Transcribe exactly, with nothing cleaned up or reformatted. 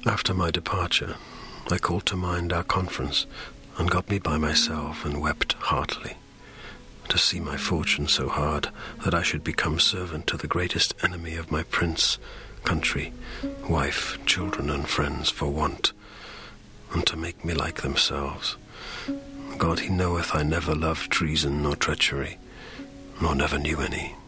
After my departure, I called to mind our conference, and got me by myself, and wept heartily. To see my fortune so hard, that I should become servant to the greatest enemy of my prince, country, wife, children, and friends, for want, and to make me like themselves. God, he knoweth I never loved treason nor treachery, nor never knew any.